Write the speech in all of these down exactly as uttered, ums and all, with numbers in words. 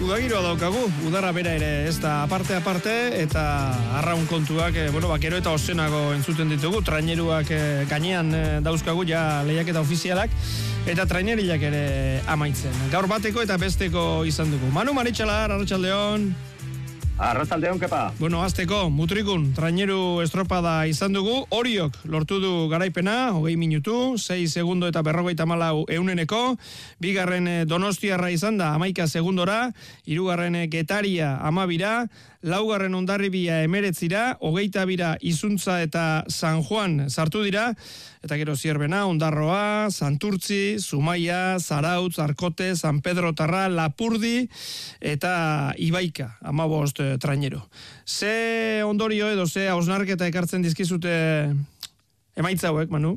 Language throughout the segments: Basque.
udagiroa daukagu, udarra bera ere ez da aparte aparte, eta arraun kontuak, e, bueno, bakero eta ozenago entzuten ditugu, traineruak e, gainean e, dauzkagu ja lehiaketa ofizialak, eta trainerilak ere amaitzen. Gaur bateko eta besteko izan dugu. Manu Maritxalar, Arratsaldeon. Arratsaldeon, kepa. Bueno, azteko, mutrikun, traineru estropada izan dugu, Oriok lortu du garaipena, hogei minutu, sei segundo eta berrogeita malau euneneko, bigarren Donostiarra izan da, amaika segundora, hirugarren Getaria amabira, laugarren Hondarribia emeretzira, hogeita bira Izuntza eta San Juan sartu dira, eta gero Zierbena, Ondarroa, Santurtzi, Zumaia, Zarautz, Arkote, San Pedro Tarra, Lapurdi, eta Ibaika, amabost trainero. Ze ondorio edo, ze hausnarketa ekartzen dizkizute emaitza hauek, Manu?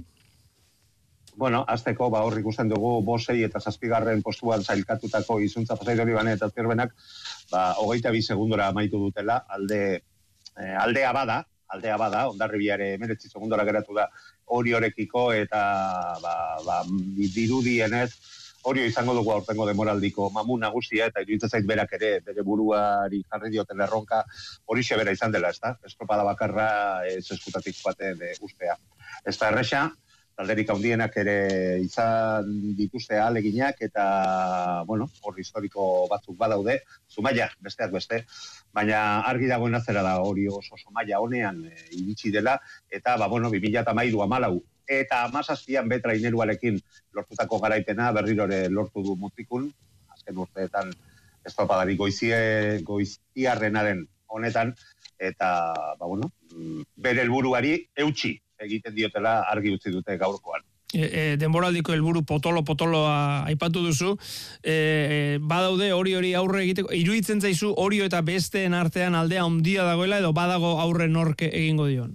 Bueno, azteko, ba, hor ikusten dugu, bosei eta zazpigarren postuan zailkatutako Izuntza, Pasaidori Bane eta Zierbenak, ba, hogeita bi segundora amaitu dutela, alde, eh, aldea bada, aldea bada, Hondarribiare emeretzi segundora geratu da Oriorekiko, eta ba, ba, dirudienez, Orio izango dugu aurtengo demoraldiko mamu nagusia, eta iruditzen zait berak ere bere buruari jarri dioten erronka horixe bera izan dela, ezta? Estropada bakarra ez eskutatik joaten e, ustea. Ez da erresa, talderik handienak ere izan dituzte ahaleginak, eta, bueno, hor historiko batzuk badaude, Zumaia, besteak beste, baina argi dagoen zera da Orio oso Zumaia honean e, iritsi dela, eta, ba, bueno, bi mila hamairu hamalau, eta hamazazpian be traineruarekin lortutako garaipena berrirore lortu du mutrikun, azken urteetan estropadari goizie, goiziarrenaren honetan, eta, ba, bueno, bere helburuari eutxi egiten diotela argi utzi dute gaurkoan. E, e, denboraldiko helburu potolo-potoloa aipatu duzu, e, e, badaude hori hori aurre egiteko, iruditzen zaizu Orio eta besteen artean aldea handia dagoela, edo badago aurre norke egingo dion?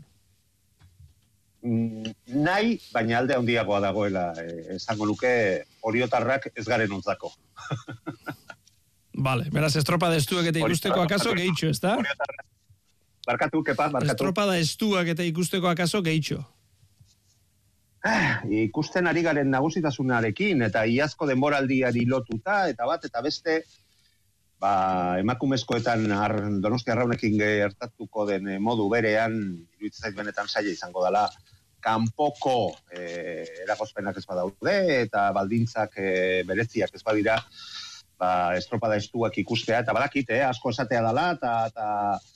Nahi, baina alde handiagoa dagoela, eh, esango luke Oriotarrak ez garen ontzako. Vale, beraz, estropada estuak eta ikusteko akaso gehitxo, ez da? Barkatu, kepa, barkatu. Estropada estuak eta ikusteko akaso gehitxo. Ah, ikusten ari garen nagusitasunarekin, eta iazko denboraldiari lotuta, eta bat, eta beste, ba, emakumezkoetan ar, Donostia Arraunekin gertatuko den modu berean, iruditzen zait benetan saia izango dela, kanpoko eh, eragozpenak ez badaude, eta baldintzak eh, bereziak ez badira, ba, estropada estuak ikustea, eta badakit, eh, asko esatea dela, eta, eta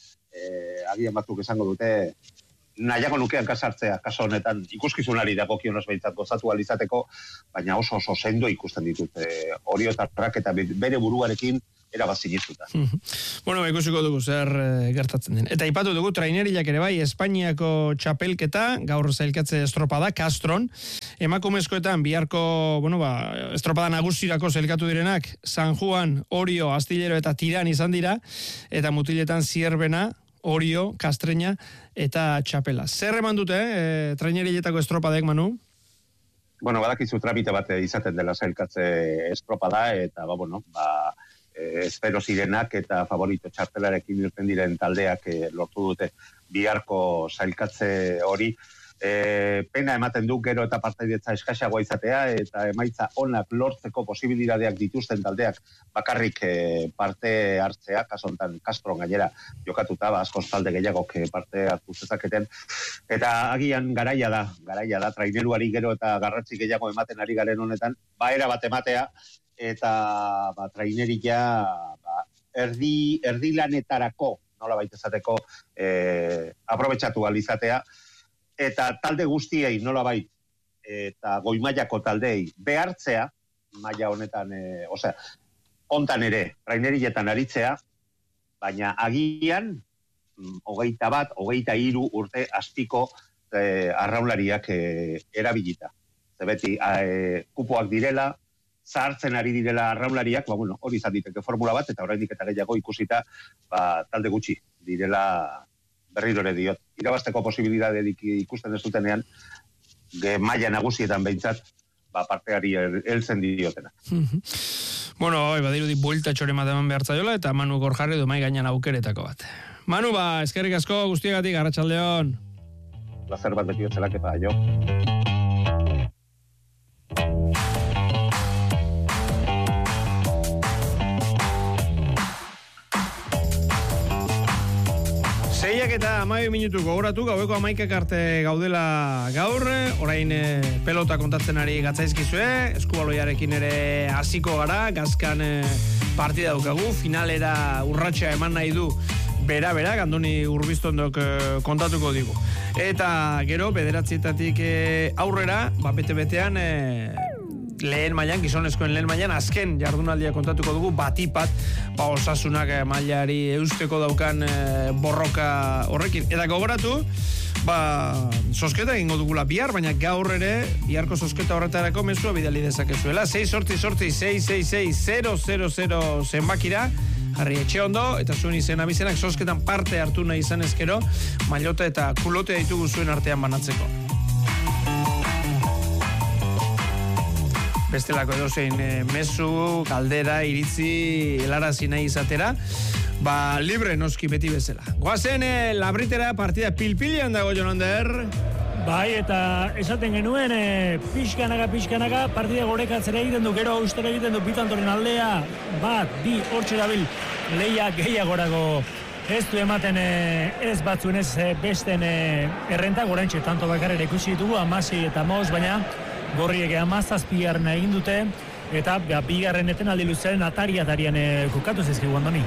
eh, agian batzuk esango dute, nahiago nukean kasartzea, kaso honetan, ikuskizunari dagokionez behintzat gozatu alizateko, baina oso oso sendo ikusten ditut eh, Oriotarrak eta bere buruarekin erabazinezuta. Bueno, ikusiko dugu zer e, gertatzen den. Eta ipatu dugu trainerilak ere bai, Espainiako txapelketa, gaur zailkatze estropada, Castron, emakumezkoetan biharko, bueno, ba, estropada nagusirako zailkatu direnak, San Juan, Orio, Astillero eta Tiran izan dira, eta mutiletan Zierbena, Orio, Kastreña eta Txapela. Zer eman dute, eh, traineriletako estropadek, Manu? Bueno, badakizu tramite bat izaten dela zailkatze estropada, eta, ba, bueno, ba, espero zirenak eta favorito txartelarekin irten diren taldeak e, lortu dute biharko zailkatze hori. E, pena ematen du gero eta partaidetza eskaxagoa izatea, eta emaitza onak lortzeko posibilidadeak dituzten taldeak bakarrik e, parte hartzea, kasontan Castron gainera jokatuta, ba, askoz talde gehiagok parte hartu zezaketen, eta agian garaia da, garaia da, traineruari gero eta garratzi gehiago ematen ari garen honetan, baera bat ematea, eta ba, traineria ba, erdi, erdi lanetarako, nola baita izateko, eh, aprobetxatu alizatea, eta talde guztiei nola bait, eta goimaiako taldei behartzea, maila honetan, e, osea, hontan ere, trainerietan aritzea, baina agian, hogeita bat, hogeita hiru urte astiko e, arraunlariak e, erabilita. Zebeti, e, kupoak direla, zahartzen ari direla arraunlariak, ba, bueno, hori izan diteke formula bat, eta oraindik eta gehiago ikusita, ba, talde gutxi direla berriro ere diot. Irabazteko posibilidaderik ikusten ez dutenean, ge maila nagusietan behintzat, ba, parteari heltzen diotena. Bueno, bai, badirudi buelta txore mateman behar zaiola, eta Manu Gorjarri du mai gainan aukeretako bat. Manu, ba, eskerrik asko guztiagatik, Arratsaldeon. Plazer bat beti otzelak eta jo. Seiak eta amabi minutu gogoratu, gaueko amaikak arte gaudela gaur, orain e, pelota kontatzen ari gatzaizkizue, eskubaloiarekin ere hasiko gara, gazkan e, partida daukagu, finalera urratxa eman nahi du bera-bera, Andoni Urbiztondok e, kontatuko digu. Eta gero, bederatzietatik e, aurrera, ba, bete-betean, e, lehen mailan, gizonezkoen lehen mailan, azken jardunaldia kontatuko dugu, batipat, ba, osasunak eh, mailari eusteko daukan eh, borroka horrekin. Eta gogoratu, ba, sosketa egingo dugula bihar, baina gaur ere, biharko sosketa horretarako mezua bidali dezakezuela. sei sortzi sortzi sei sei sei zero zero zero zenbakira, jarri etxe ondo, eta zuen izen abizenak sosketan parte hartu nahi izan ezkero, mailota eta kulotea ditugu zuen artean banatzeko. Bestelako edozein e, mezu, kaldera, iritzi, helarazi nahi izatera, ba, libre noski beti bezala. Goazen, e, labritera partida pilpilian dago, Jonander. Bai, eta esaten genuen, e, pixkanaka, pixkanaka, partida gorekatzera egiten du, gero austera egiten du, Bitantoren aldea, bat, bi, hortxe dabil, leia gehiagorago ez du ematen e, ez batzuen ez e, besten e, errenta, gorantxe, tanto bakarera ikusi ditugu, amasi eta maus, baina gorriek amazazpigarren egin dute, eta ja, bigarren eten aldi luzearen atari-atarian e, kukatu zizkigu, Andoni.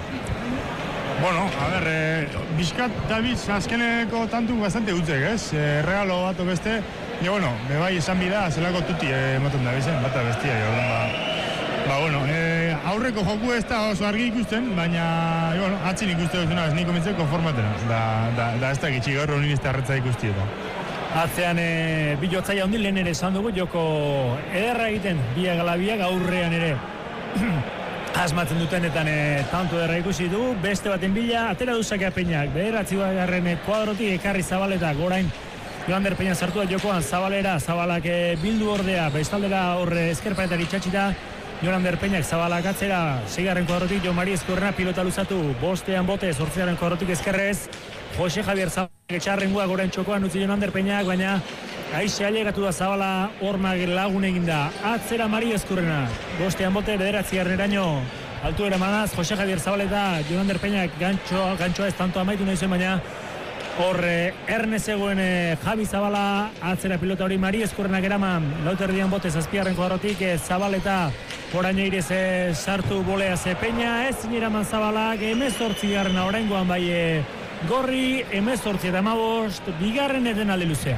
Bueno, a ber, e, bizkat David azkeneko tantu bastante utzek, ez? E, regalo bat o beste, e, bueno, bebai esan bida, zelako tuti ematen da bizen, bata bestia, jordan, ba, ba, bueno, e, aurreko joku ez da oso argi ikusten, baina, e, bueno, atzin ikuste duzuna, ez niko mitzeko formatena, da, da, da ez da gitxi gaur honin ez da arretza ikusti eta. Atzean e, bilotzaia hondi lehen ere esan dugu, joko ederra egiten biak ala biak, aurrean ere asmatzen dutenetan e, tanto ederra ikusi du, beste baten bila, atera duzakea Peñak, bederatzi garren kuadrotik ekarri Zabaleta, gorain Joander Peña sartu da jokoan, Zabalera, Zabalak e, bildu ordea, bestaldera horre eskerpaetari txatxita, Joander Peñak Zabalak atzera, seigarren kuadrotik, Jo Mari Eskurrena pilota luzatu, bostean bote, zortzigarren kuadrotik eskerrez, Jose Javier Zabalak etxarrengua goren txokoan utzi Joander Peñak, baina aixe ailegatu da Zabala hormak lagun egin da. Atzera Mari Eskurrena, bostean bote, bederatzi garneraino, altuera manaz, Jose Javier Zabaleta, Joander Peñak gantxoa, gantxoa ez tanto amaitu nahi zuen, baina horre erne zegoen e, Javi Zabala, atzera pilota hori Mari Eskurrenak eraman, lauterdian bote zazpigarren kuadrotik, e, Zabaleta oraino irez e, sartu bolea ze Peña, ez zineraman Zabalak, emezortzi garrena oraingoan bai e, Gorri, emezortzi eta amabost, bigarren etenaldi luzea.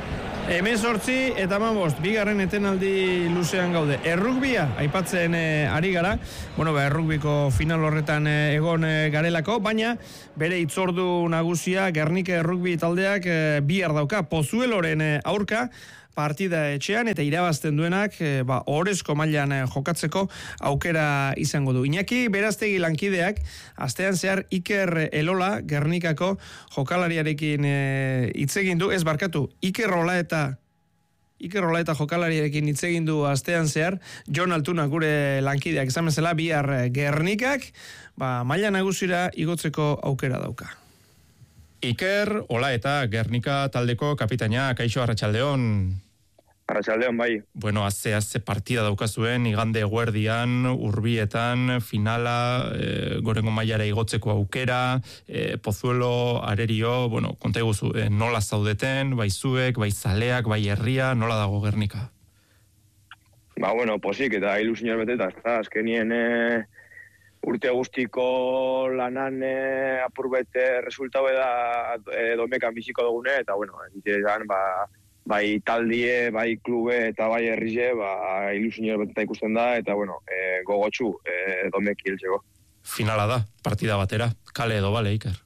Emezortzi eta amabost, bigarren etenaldi luzean gaude. Errugbia, aipatzen e, ari gara, bueno, ba, errugbiko final horretan e, egon e, garelako, baina bere itzordu nagusia, Gernika errugbi taldeak e, bihar dauka, Pozueloren e, aurka, partida etxean eta irabazten duenak e, ba, orezko mailan e, jokatzeko aukera izango du. Iñaki Beraztegi lankideak astean zehar Iker Elola Gernikako jokalariarekin hitz egin du, ez barkatu, Iker Rola eta Iker Rola eta jokalariarekin hitz egin du astean zehar, Jon Altuna gure lankideak esan bezala bihar Gernikak ba, maila nagusira igotzeko aukera dauka. Iker, Ola eta Gernika taldeko kapitaina, kaixo arratsaldeon. Arratsaldeon bai. Bueno, azze azze partida daukazuen, igande eguerdian, Urbietan, finala, e, gorengo mailara igotzeko aukera, e, Pozuelo, Arerio, bueno, konta eguzu, e, nola zaudeten, bai zuek, bai zaleak, bai herria, nola dago Gernika? Ba, bueno, posik eta ilusioa beteta, ezta, azkenien e, urte guztiko lanan e, apurbete resultau da e, domekan biziko dugune, eta, bueno, egitean, ba, bai taldie, bai klube eta bai herrie, ba, ilusioa beteta ikusten da, eta, bueno, e, gogotxu e, domeki hiltzeko. Finala da, partida batera, kale edo bale, Iker?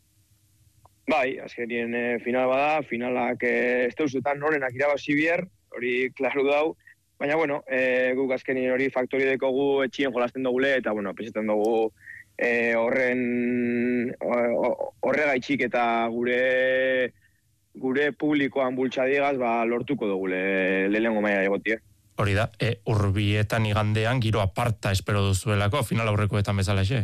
Bai, azkenien e, final bada, finalak e, ez deuzetan norenak irabazi bier, hori klaru dau, baina, bueno, e, guk azkenien hori faktori dekogu etxien jolasten dugule, eta, bueno, pesetan dugu e, horren horregaitxik eta gure gure publikoan bultxadigaz, ba, lortuko dugule lehenengo maila egotie. Hori da, e, Urbietan igandean giro aparta espero duzuelako, final aurrekoetan bezala xe?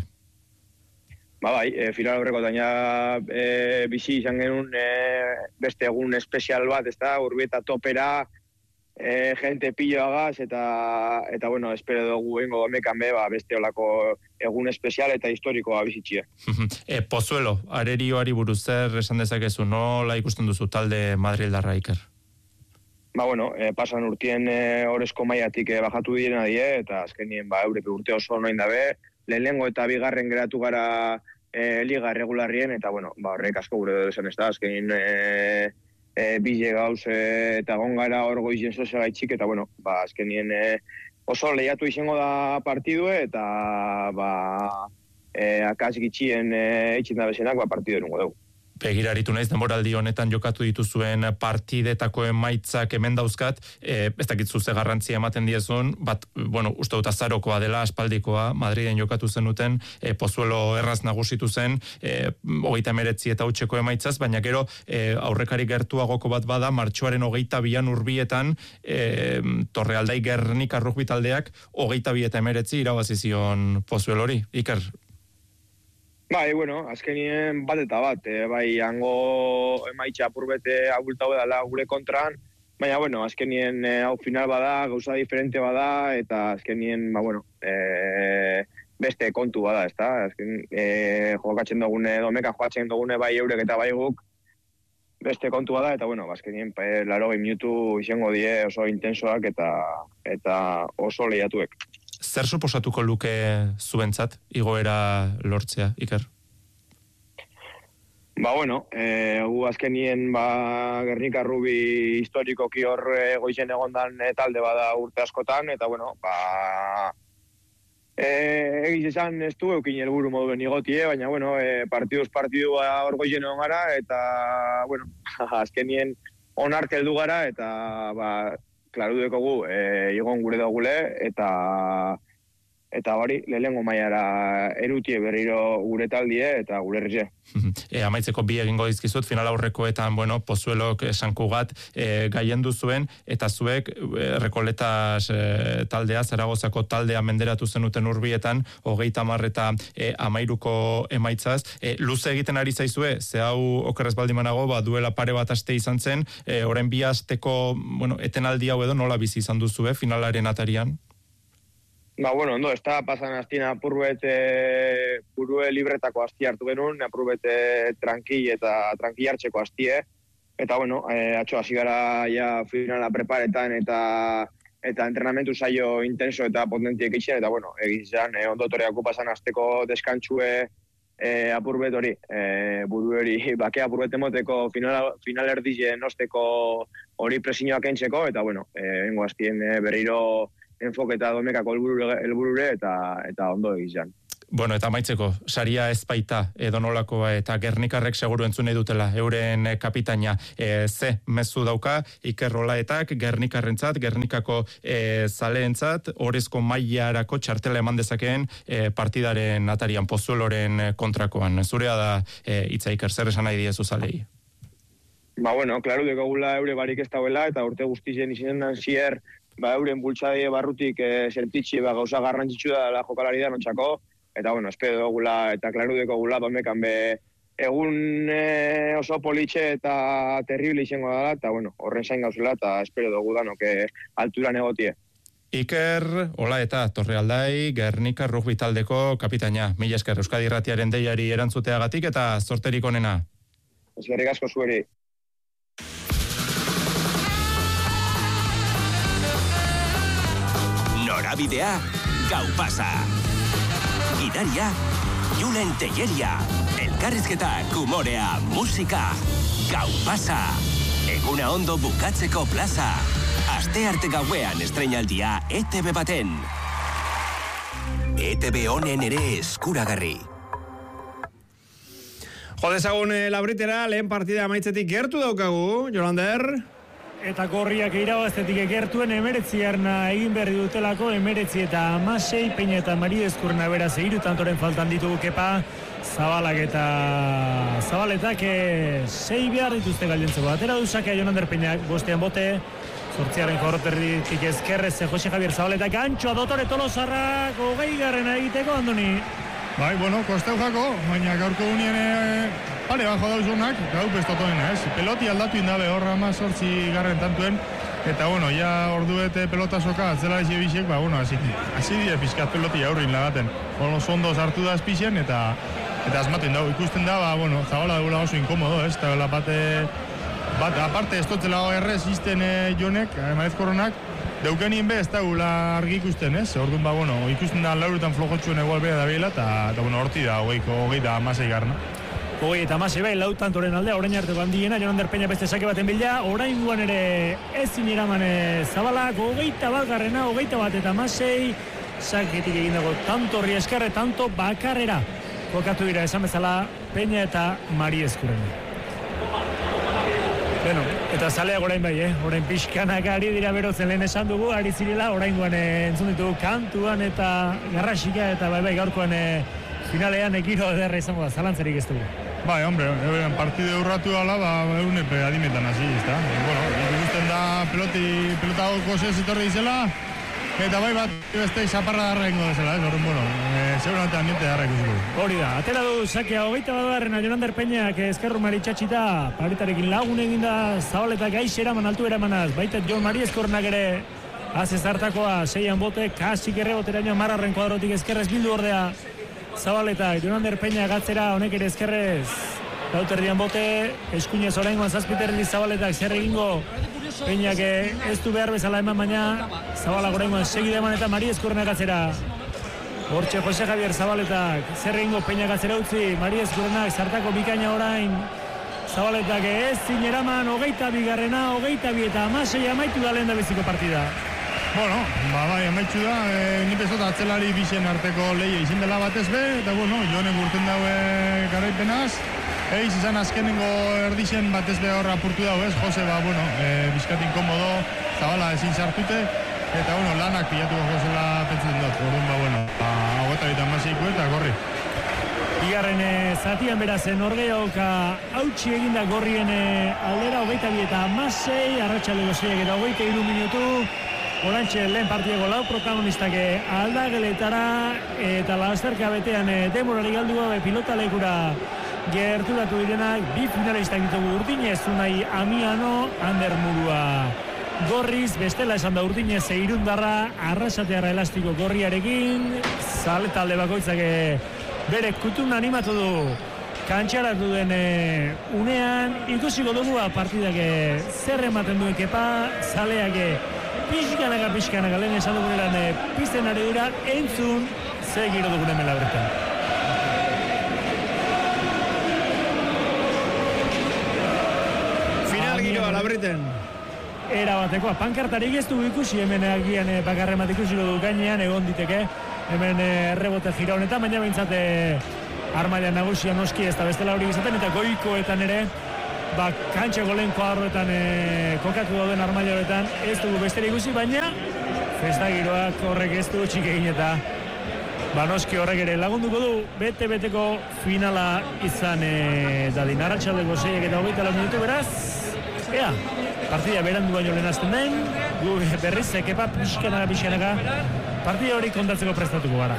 Ba bai, e, final aurrekoetan ja e, bizi izan genuen e, beste egun espezial bat, ez da, Urbieta topera, e, gente piloagaz, eta, eta bueno, espero dugu ingo domekan be, ba, beste olako egun espezial eta historikoa bizitxia. e, Pozuelo, arerioari buruz zer esan dezakezu, nola ikusten duzu talde Madrildarra, Iker? Ba, bueno, e, pasan urtien e, orezko maiatik e, bajatu direna die, eta azkenien, ba, eurek urte oso noin dabe, lehenengo eta bigarren geratu gara e, liga regularrien, eta, bueno, ba, horrek asko gure dut esan ez da, azkenien e, e, bile gauz e, eta gongara hor goizien zoze gaitxik, eta, bueno, ba, azkenien e, oso lehiatu izango da partidue, eta, ba, e, akaz gitxien e, eitxin da bezenak, ba, partidu erungo dugu. Begiraritu naiz, denboraldi honetan jokatu dituzuen partidetako emaitzak hemen dauzkat, e, ez dakit zuze garrantzia ematen diezun, bat, bueno, uste dut azarokoa dela, aspaldikoa, Madriden jokatu zenuten, e, Pozuelo erraz nagusitu zen, e, hogeita emeretzi eta utxeko emaitzaz, baina gero e, aurrekari gertuagoko bat bada, martxoaren hogeita bian urbietan, e, Torrealdai Gernika rugbi taldeak, hogeita bi eta emeretzi irabazizion Pozuelori. Iker? Bai, bueno, azkenien bat eta bat, e, bai, hango emaitxa apurbete abultau edala gure kontran, baina, bueno, azkenien e, hau final bada, gauza diferente bada, eta azkenien, ba, bueno, e, beste kontu bada, ez da? Azken, e, jokatzen dugune, domeka jokatzen dugune bai eurek eta bai guk, beste kontu bada, eta, bueno, azkenien, e, larogei minutu izango die oso intensoak eta, eta oso lehiatuek. Zer suposatuko luke zuentzat igoera lortzea, Iker? Ba, bueno, e, gu azkenien ba, Gernika Rubi historikoki hor e, goizen egondan e, talde bada urte askotan, eta, bueno, ba, e, egiz esan ez du eukin helburu moduen igotie, baina, bueno, e, partiduz partidua hor goizen egon gara, eta, bueno, azkenien onarte heldu gara, eta, ba, klaru dekogu, e, igon gure dugule, eta eta hori, lehengo maiara erutie berriro gure taldie, eta gure herrize. E, amaitzeko bi egingo dizkizut, final aurrekoetan, bueno, Pozuelok Sankugat e, gaien duzuen, eta zuek e, Rekoletas e, taldea, Zaragozako taldea menderatu zenuten urbietan, hogeita hamar eta e, amairuko emaitzaz. E, luze egiten ari zaizue, ze hau okerrez baldimanago, ba, duela pare bat aste izan zen, e, orain bi asteko, bueno, etenaldi hau edo nola bizi izan duzue, finalaren atarian? Ba, bueno, ondo, ez da pasan aztina apurbet e, burue libretako asti hartu genuen, apurbet e, tranqui eta tranqui hartxeko astie, eta, bueno, e, atxo hasi gara ja finala preparetan eta eta entrenamentu saio intenso eta potentiek itxen, eta, bueno, egizan, e, ondo toreako pasan azteko deskantzue e, apurbet hori, e, burueri bakea apurbet emoteko final, final erdize nosteko hori presinioak entzeko, eta, bueno, e, bengo astien e, berriro enfoke eta domekako helburure eta eta ondo egizan. Bueno, eta amaitzeko, saria ez baita edo nolakoa eta Gernikarrek seguru entzune dutela, euren kapitaina e, ze mezu dauka, Iker Olaetak Gernikarrentzat, Gernikako e, zaleentzat, orezko mailarako txartela eman dezakeen e, partidaren atarian, Pozueloren kontrakoan. Zurea da e, hitza Iker, zer esan nahi diezu zalei? Ba, bueno, klaru deko gula eure barik ez dauela, eta urte guztien izan zier, ba, euren bultzadie barrutik e, sentitxi, ba, gauza garrantzitsu da la jokalari da notxako, eta, bueno, espero dugula, eta klaru deko gula, domekan be, egun e, oso politxe eta terrible izango da, eta, bueno, horren zain gauzela, eta espero dugu danok e, alturan egotie. Iker, hola eta Torrealdai, Gernika rugbi taldeko kapitaina. Mila esker, Euskadi Irratiaren deiari erantzuteagatik eta zorterik onena. Eskerrik asko zueri. Norabidea, gau pasa. Gidaria, Julen Telleria. Elkarrizketak, humorea, musika. Gau pasa. Eguna ondo bukatzeko plaza. Aste arte gauean estreinaldia E T B baten. E T B honen ere eskuragarri. Jodezagun eh, labritera, lehen partida amaitzetik gertu daukagu, Jolander. Eta gorriak irabaztetik egertuen emeretzi arna egin berri dutelako, emeretzi eta amasei, Peña eta Maridezkurna beraz eiru tantoren faltan ditugu Kepa, Zabalak eta Zabaletak e, sei behar dituzte galdentzeko. Atera duzakea Jonander Peñak, bostean bote, zortziaren korroterritik ezkerrez, Jose Javier Zabaletak, antxoa dotore Tolosarrak, hogei garrena egiteko, Andoni. Bai, bueno, kosteu jako, baina gaurko unien e, pare bajo dauzunak, gau bestotoen, ez? Peloti aldatu indabe horra ama sortzi garren tantuen, Eta, bueno, ja ordu bete pelota soka, atzela ezi ebisek, ba, bueno, hasi, hasi dire pizkat peloti aurrin lagaten. Bueno, zondo sartu da azpixen, eta eta asmaten dago, ikusten da, ba, bueno, Zabala dugula oso inkomodo, ez? Eta bate, bat, aparte, ez totzela errez izten e, jonek, Emaez Koronak, deukenien be, ez da gula argi ikusten, ez? Orduan, ba, bueno, ikusten da laurutan flojotxuen egual beha da behela, eta, eta, bueno, horti da, hogeiko, hogei da amasei garna. Hogei eta amasei bai, lau tantoren aldea, orain arteko handiena, Jonander Peña beste sake baten bila, orain duan ere ezin eraman Zabalak, hogeita bat garrena, hogeita bat eta amasei, saketik egin dago, tanto Rieskarre, tanto bakarrera. Kokatu dira, esan bezala, Peña eta Mari Eskurren. Bueno, eta zaleak orain bai, eh? Orain pixkanak ari dira berotzen lehen esan dugu, ari zirela, orain duan eh, entzun ditugu kantuan eta garrasika eta bai bai gaurkoan eh, finalean ekiro ederra izango da, zalantzerik ez dugu. Bai, hombre, partide urratu ala, ba, egunepe adimetan hasi, ez da? Bueno, ikusten da peloti, pelota gozez etorri izela, eta bai bat, beste zaparra darra ingo dezela, ez? Horren, bueno, e, seguramente ambiente darra ikusiko. Hori da, atera du, sakea hogeita bat garrena Jonander Peñak eskerru mari txatxita, paletarekin lagun eginda, Zabaleta gaix eraman, altu eramanaz, baita Jon Mari Eskornak ere, azez hartakoa, seian bote, kasik erre boteraino, marrarren kuadrotik eskerrez bildu ordea, Zabaleta, Jonander Peña gatzera, honek ere eskerrez, lauterdian bote, eskuinez oraingoan zazpiterri Zabaletak zer egingo, Peñak ez du behar bezala eman, baina Zabalak oraingoan segide eman eta Mari Eskurrenak gatzera. Hortxe Jose Javier Zabaletak, zer egingo Peña gatzera utzi, Mari Eskurrenak zartako bikaina orain, Zabaletak ez zineraman, hogeita bigarrena, hogeita bi eta amasei amaitu da lehen da biziko partida. Bueno, ba, bai, amaitxu da, e, ni bezot atzelari bixen arteko leia izin dela batez be, eta bueno, jonek urten daue garaipenaz, eiz izan azkenengo erdixen batez be horra apurtu dago ez, Jose, ba, bueno, e, bizkatin komodo, Zabala ezin sartute, eta bueno, lanak pilatuko Josela pentsatzen dut, orduan, ba, bueno, ba, hogeta eta amaseiko eta gorri. Bigarren e, zatian berazen orgeoka hautsi eginda gorrien e, aldera, hogeita bi eta amasei, arratsaldeko seiak eta hogeita hiru minutu, Orantxe lehen partiego lau protagonistak aldageletara eta lasterka betean demorari galdu gabe pilota lekura gerturatu direnak bi finalistak ditugu Urdinez, Unai Amiano, Ander Murua Gorriz, bestela esan da Urdinez Irundarra, arrasatearra elastiko gorriarekin, zale talde bakoitzak bere kutun animatu du kantxaratu den e, unean, ikusiko dugu partidak e, zer ematen duen kepa, zaleak pixkanaka, pixkanaka, lehen esan duguneran e, pizten ari dira, entzun, ze giro dugunen melabretan. Final giroa, labriten. Era batekoa, pankartarik ez dugu ikusi, hemen agian e, bakarren bat ikusiko du gainean, egon diteke, hemen e, errebote jira honetan, baina behintzate armaila nagusia noski ez da bestela hori izaten, eta goikoetan ere, ba, kantxako lehen koarroetan e, kokatu dauden armaila horretan ez dugu bestera ikusi, baina festa giroak horrek ez dugu txik egin eta ba, noski horrek ere lagunduko du bete-beteko finala izan e, dadin arratsaldeko seiak eta hogeita lau minutu beraz, ea, partida berandu baino lehen azten den, gu berriz ekepa pixkanaka pixkanaka partida hori kontatzeko prestatuko gara.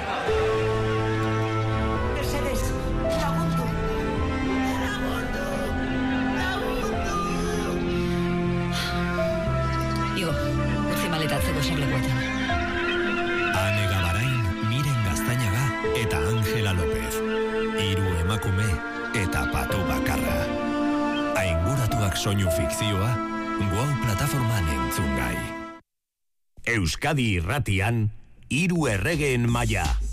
Ane Gabarain, Miren Gaztañaga eta Ángela López. Hiru emakume eta patu bakarra. Ainguratuak soinu fikzioa, Guau plataforman entzun gai. Euskadi Irratian, Hiru erregeen maila.